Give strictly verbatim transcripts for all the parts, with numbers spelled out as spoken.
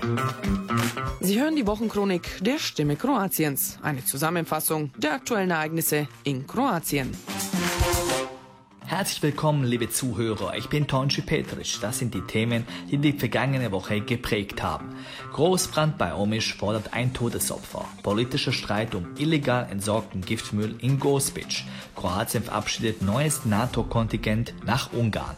Sie hören die Wochenchronik der Stimme Kroatiens, eine Zusammenfassung der aktuellen Ereignisse in Kroatien. Herzlich willkommen, liebe Zuhörer. Ich bin Tonči Petric. Das sind die Themen, die die vergangene Woche geprägt haben. Großbrand bei Omiš fordert ein Todesopfer. Politischer Streit um illegal entsorgten Giftmüll in Gospić. Kroatien verabschiedet neues NATO-Kontingent nach Ungarn.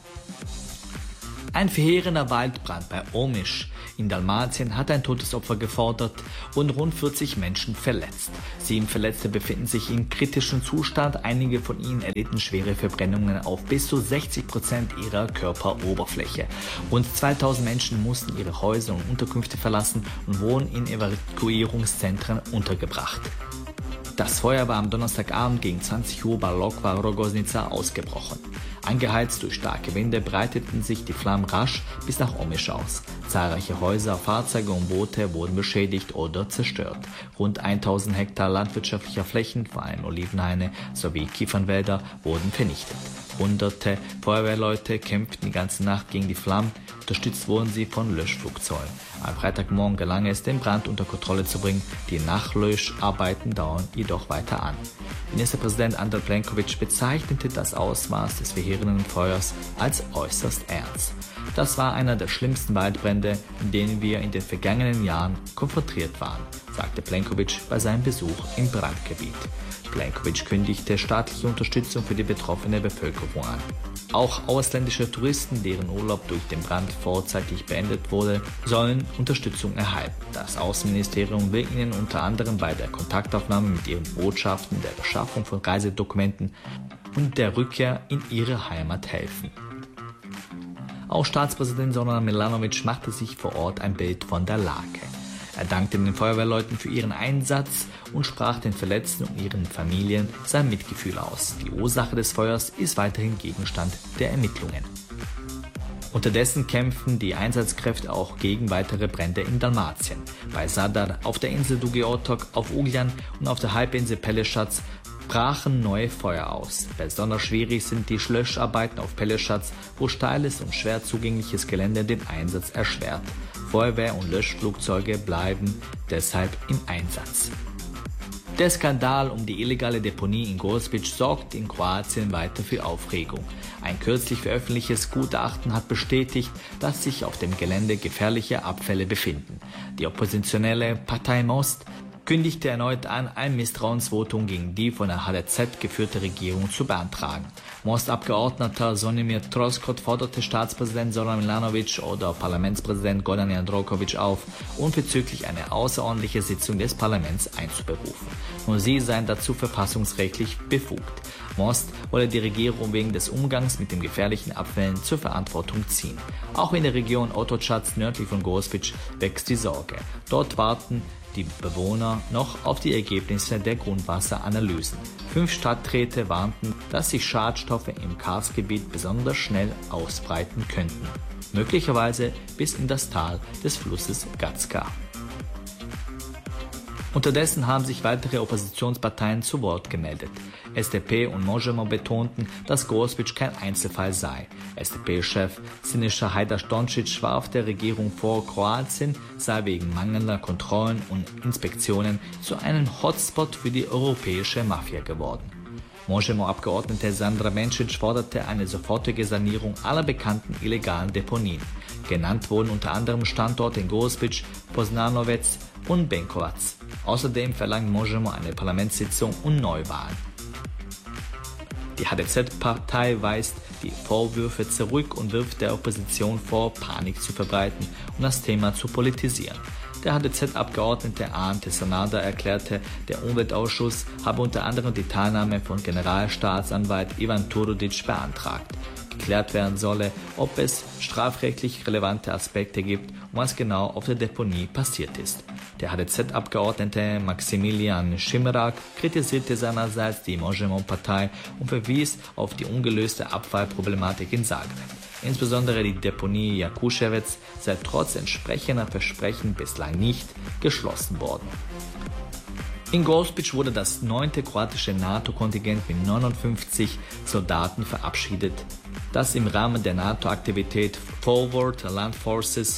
Ein verheerender Waldbrand bei Omiš in Dalmatien hat ein Todesopfer gefordert und rund vierzig Menschen verletzt. Sieben Verletzte befinden sich in kritischem Zustand. Einige von ihnen erlitten schwere Verbrennungen auf bis zu sechzig Prozent ihrer Körperoberfläche. Rund zweitausend Menschen mussten ihre Häuser und Unterkünfte verlassen und wurden in Evakuierungszentren untergebracht. Das Feuer war am Donnerstagabend gegen zwanzig Uhr bei Lokva Rogoznica ausgebrochen. Angeheizt durch starke Winde breiteten sich die Flammen rasch bis nach Omiš aus. Zahlreiche Häuser, Fahrzeuge und Boote wurden beschädigt oder zerstört. Rund tausend Hektar landwirtschaftlicher Flächen, vor allem Olivenhaine sowie Kiefernwälder, wurden vernichtet. Hunderte Feuerwehrleute kämpften die ganze Nacht gegen die Flammen, unterstützt wurden sie von Löschflugzeugen. Am Freitagmorgen gelang es, den Brand unter Kontrolle zu bringen. Die Nachlöscharbeiten dauern jedoch weiter an. Ministerpräsident Andrej Plenković bezeichnete das Ausmaß des verheerenden Feuers als äußerst ernst. Das war einer der schlimmsten Waldbrände, in denen wir in den vergangenen Jahren konfrontiert waren, sagte Plenković bei seinem Besuch im Brandgebiet. Plenković kündigte staatliche Unterstützung für die betroffene Bevölkerung an. Auch ausländische Touristen, deren Urlaub durch den Brand vorzeitig beendet wurde, sollen Unterstützung erhalten. Das Außenministerium will ihnen unter anderem bei der Kontaktaufnahme mit ihren Botschaften, der Beschaffung von Reisedokumenten und der Rückkehr in ihre Heimat helfen. Auch Staatspräsident Zoran Milanović machte sich vor Ort ein Bild von der Lage. Er dankte den Feuerwehrleuten für ihren Einsatz und sprach den Verletzten und ihren Familien sein Mitgefühl aus. Die Ursache des Feuers ist weiterhin Gegenstand der Ermittlungen. Unterdessen kämpfen die Einsatzkräfte auch gegen weitere Brände in Dalmatien. Bei Zadar, auf der Insel Dugi Otok, auf Ugljan und auf der Halbinsel Pelješac brachen neue Feuer aus. Besonders schwierig sind die Löscharbeiten auf Pelješac, wo steiles und schwer zugängliches Gelände den Einsatz erschwert. Feuerwehr- und Löschflugzeuge bleiben deshalb im Einsatz. Der Skandal um die illegale Deponie in Gospić sorgt in Kroatien weiter für Aufregung. Ein kürzlich veröffentlichtes Gutachten hat bestätigt, dass sich auf dem Gelände gefährliche Abfälle befinden. Die oppositionelle Partei Most kündigte erneut an, ein Misstrauensvotum gegen die von der H D Z geführte Regierung zu beantragen. Most-Abgeordneter Zvonimir Troskot forderte Staatspräsident Zoran Milanović oder Parlamentspräsident Gordan Jandroković auf, unverzüglich eine außerordentliche Sitzung des Parlaments einzuberufen. Nur sie seien dazu verfassungsrechtlich befugt. Most wolle die Regierung wegen des Umgangs mit den gefährlichen Abfällen zur Verantwortung ziehen. Auch in der Region Otočac nördlich von Gospić wächst die Sorge. Dort warten die Bewohner noch auf die Ergebnisse der Grundwasseranalysen. Fünf Stadträte warnten, dass sich Schadstoffe im Karstgebiet besonders schnell ausbreiten könnten, möglicherweise bis in das Tal des Flusses Gacka. Unterdessen haben sich weitere Oppositionsparteien zu Wort gemeldet. S D P und Možemo betonten, dass Gospić kein Einzelfall sei. S D P-Chef Siniša Hajdaš-Dončić warf der Regierung vor, Kroatien sei wegen mangelnder Kontrollen und Inspektionen zu einem Hotspot für die europäische Mafia geworden. Možemo-Abgeordnete Sandra Benčić forderte eine sofortige Sanierung aller bekannten illegalen Deponien. Genannt wurden unter anderem Standorte in Gospić, Poznanovec und Benkovac. Außerdem verlangt Možemo eine Parlamentssitzung und Neuwahlen. Die H D Z-Partei weist die Vorwürfe zurück und wirft der Opposition vor, Panik zu verbreiten und das Thema zu politisieren. Der H D Z-Abgeordnete Ante Sanader erklärte, der Umweltausschuss habe unter anderem die Teilnahme von Generalstaatsanwalt Ivan Turudic beantragt. Geklärt werden solle, ob es strafrechtlich relevante Aspekte gibt und was genau auf der Deponie passiert ist. Der H D Z-Abgeordnete Maximilian Šimerak kritisierte seinerseits die Možemo-Partei und verwies auf die ungelöste Abfallproblematik in Zagreb. Insbesondere die Deponie Jakuševec sei trotz entsprechender Versprechen bislang nicht geschlossen worden. In Gospić wurde das neunte kroatische NATO-Kontingent mit neunundfünfzig Soldaten verabschiedet, das im Rahmen der NATO-Aktivität Forward Land Forces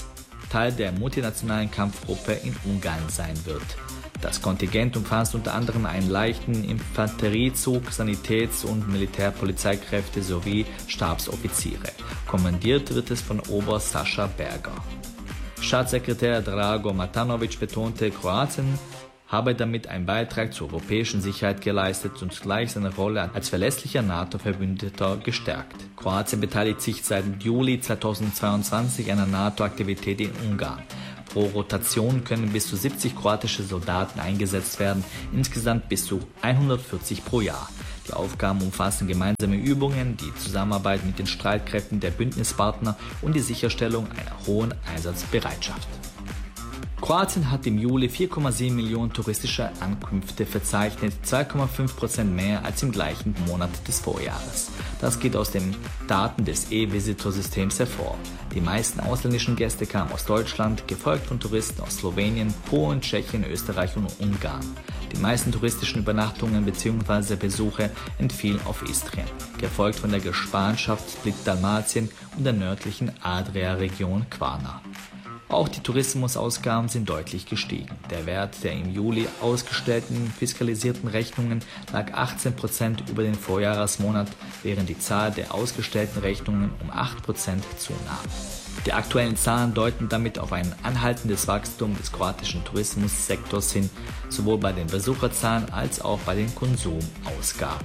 Teil der multinationalen Kampfgruppe in Ungarn sein wird. Das Kontingent umfasst unter anderem einen leichten Infanteriezug, Sanitäts- und Militärpolizeikräfte sowie Stabsoffiziere. Kommandiert wird es von Oberst Sascha Berger. Staatssekretär Drago Matanovic betonte, Kroatien habe damit einen Beitrag zur europäischen Sicherheit geleistet und zugleich seine Rolle als verlässlicher NATO-Verbündeter gestärkt. Kroatien beteiligt sich seit Juli zweitausendzweiundzwanzig an einer NATO-Aktivität in Ungarn. Pro Rotation können bis zu siebzig kroatische Soldaten eingesetzt werden, insgesamt bis zu hundertvierzig pro Jahr. Die Aufgaben umfassen gemeinsame Übungen, die Zusammenarbeit mit den Streitkräften der Bündnispartner und die Sicherstellung einer hohen Einsatzbereitschaft. Kroatien hat im Juli vier Komma sieben Millionen touristische Ankünfte verzeichnet, zwei Komma fünf Prozent mehr als im gleichen Monat des Vorjahres. Das geht aus den Daten des E-Visitor-Systems hervor. Die meisten ausländischen Gäste kamen aus Deutschland, gefolgt von Touristen aus Slowenien, Polen, Tschechien, Österreich und Ungarn. Die meisten touristischen Übernachtungen bzw. Besuche entfielen auf Istrien, gefolgt von der Gespanschaft Split-Dalmatien und der nördlichen Adria-Region Kvarna. Auch die Tourismusausgaben sind deutlich gestiegen. Der Wert der im Juli ausgestellten fiskalisierten Rechnungen lag achtzehn Prozent über den Vorjahresmonat, während die Zahl der ausgestellten Rechnungen um acht Prozent zunahm. Die aktuellen Zahlen deuten damit auf ein anhaltendes Wachstum des kroatischen Tourismussektors hin, sowohl bei den Besucherzahlen als auch bei den Konsumausgaben.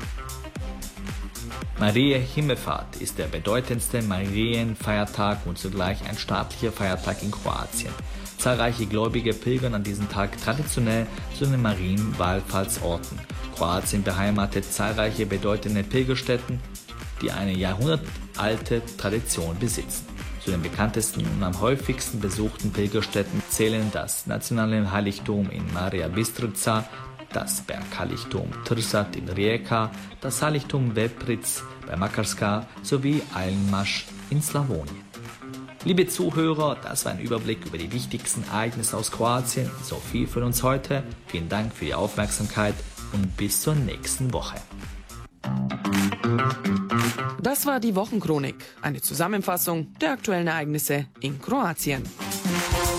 Mariä Himmelfahrt ist der bedeutendste Marienfeiertag und zugleich ein staatlicher Feiertag in Kroatien. Zahlreiche Gläubige pilgern an diesem Tag traditionell zu den Marienwallfahrtsorten. Kroatien beheimatet zahlreiche bedeutende Pilgerstätten, die eine jahrhundertalte Tradition besitzen. Zu den bekanntesten und am häufigsten besuchten Pilgerstätten zählen das nationale Heiligtum in Marija Bistrica, das Bergheiligtum Trsat in Rijeka, das Heiligtum Vepric bei Makarska sowie Ailmaš in Slawonien. Liebe Zuhörer, das war ein Überblick über die wichtigsten Ereignisse aus Kroatien. So viel für uns heute. Vielen Dank für die Aufmerksamkeit und bis zur nächsten Woche. Das war die Wochenchronik, eine Zusammenfassung der aktuellen Ereignisse in Kroatien.